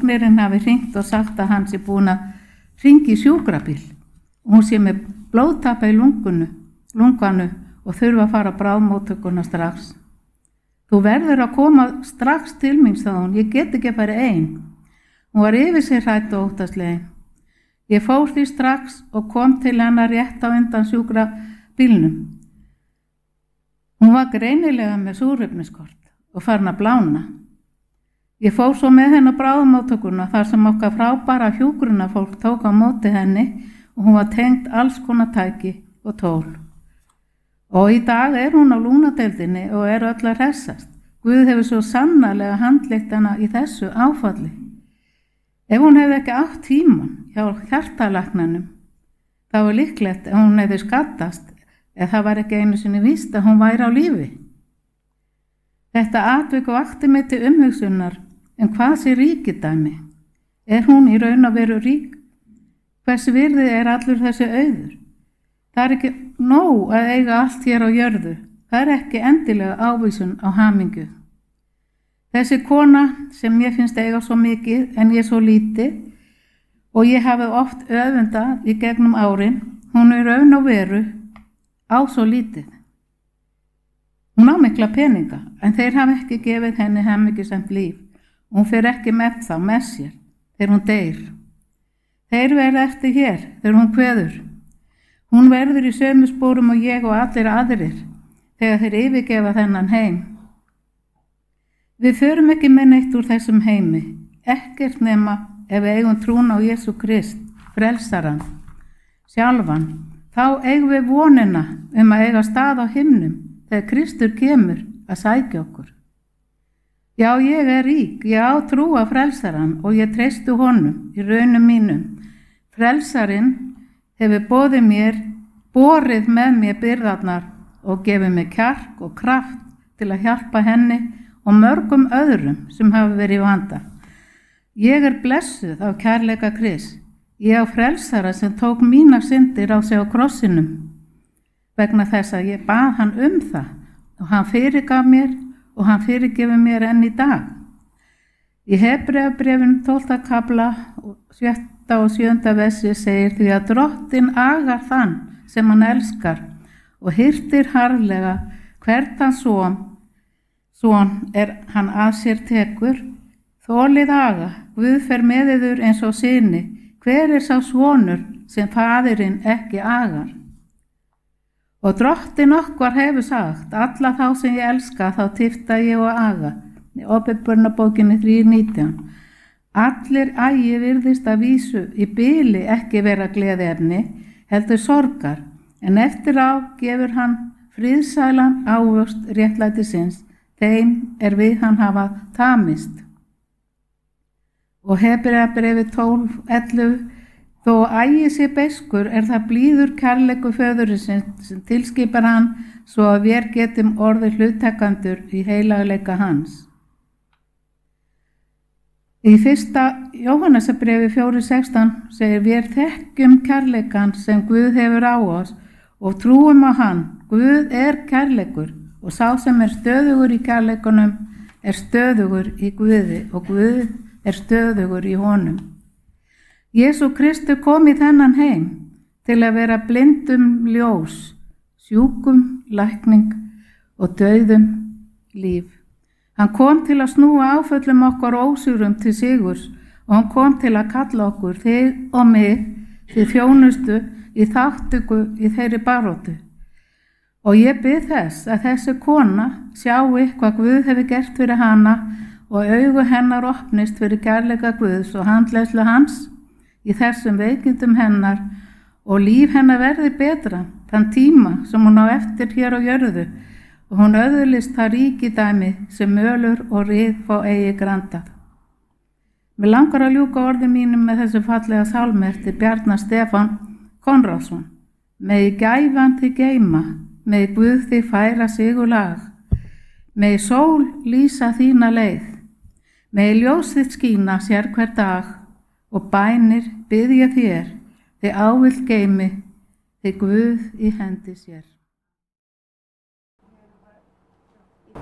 læknirinn hafi hringt og sagt að hann sé búin að hringi í sjúkrabíl. Hún sé með blóðtappa í lunganu og þurfa að fara á bráðmóttökuna strax. Þú verður að koma strax til mín, sagði hún, ég get ekki að fara ein. Hún var yfir sig hrædd og óttaslegin. Ég fór því strax og kom til hennar rétt á undan sjúkrabílnum. Hún var greinilega með súrefniskort og farin að blána. Ég fór svo með henni á bráðmóttökuna þar sem okkar frábæra hjúkrunarfólk tók á móti henni og hún var tengd alls konar tæki og tól. Og í dag hún á lungnadeildinni og öll að hressast. Guð hefur svo sannarlega handleitt hana í þessu áfalli. Ef hún hefði ekki átt tímann hjá hjartalæknanum, þá var líklegt ef hún hefði skaddast eða það var ekki einu sinni víst að hún væri á lífi. Þetta atvik vakti mig til umhugsunar hvað sé ríkidæmi? Hún í raun og veru rík? Hvers virði allur þessi auður? Það ekki nóg að eiga allt hér á jörðu. Það ekki endilega ávísun á hamingju. Þessi kona sem mér finnst eiga svo mikið en ég svo lítið og ég hafi oft öfundað í gegnum árin, hún í raun og veru á svo lítið. Hún á mikla peninga en þeir hafa ekki gefið henni hamingjusamt líf. Hún fer ekki með þá með sér þegar hún deyr. Þeir verða eftir hér þegar hún kveður. Hún verður í sömu spórum og ég og allir aðrir þegar þeir yfirgefa þennan heim. Við förum ekki með neitt úr þessum heimi, ekkert nema ef við eigum trún á Jesú Krist, frelsaran, sjálfan. Þá eigum við vonina að eiga stað á himnum þegar Kristur kemur að sækja okkur. Já, ég rík, ég á trú á frelsaran og ég treysti honum í raunum mínum. Frelsarinn hefur borið með mér byrðarnar og gefið mér kjark og kraft til að hjálpa henni og mörgum öðrum sem hafa verið í vanda. Ég blessuð af kærleika Krists. Ég á frelsara sem tók mínar syndir á sig á krossinum vegna þess að ég bað hann það og hann fyrirgaf mér og hann fyrirgefur mér enn í dag. Í Hebreabréfinu 12. kafla 7. og 7. versi segir því að Drottinn agar þann sem hann elskar og hirtir harðlega hvert hans son hann að sér tekur. Þolið aga, Guð fer með yður eins og syni. Hver sá sonur sem faðirinn ekki agar? Og Drottinn okkar hefur sagt, alla þá sem ég elska þá tifta ég og aga. Í Ábyrgðarbókinni 3:19. Allir agi virðist að vísu í bili ekki vera gleðiefni, heldur sorgar, en eftir á gefur hann friðsælan ávöxt réttlætisins, þeim við hann hafa tamist. Og Hebreabréfið 12:11. Þó agi sé beiskur það blíður kærleikur föðursins sem tilskipar hann svo að vér getum orðið hluttekandur í heilagleika hans. Í 1. Jóhannesarbréfi 4:16 segir vér þekkjum kærleikan sem Guð hefur á oss og trúum á hann. Guð kærleikur og sá sem stöðugur í kærleikunum stöðugur í Guði og Guð stöðugur í honum. Jesú Kristur kom í þennan heim til að vera blindum ljós, sjúkum lækning og dauðum líf. Hann kom til að snúa áföllum okkar ósýrum til sigurs og hann kom til að kalla okkur, þig og mig, til þjónustu í þátttöku í þeirri baróttu. Og ég bið þess að þessi kona sjái hvað Guð hefur gert fyrir hana og augu hennar opnist fyrir kærleika Guðs og handleiðslu hans í þessum veikindum hennar og líf hennar verði betra þann tíma sem hún á eftir hér á jörðu og hún öðlist það ríkidæmi sem ölur og rið fá eigi grandað. Mér langar að ljúka orði mínum með þessu fallega sálmi eftir Bjarna Stefán Konráðsson. Megi gæfan þig geyma, megi Guð þig færa sigurlag, megi sól lýsa þína leið, megi ljós þitt skína sér hver dag og bænir biðja þér, þig ávilt geymi, þig Guð í hendi sér.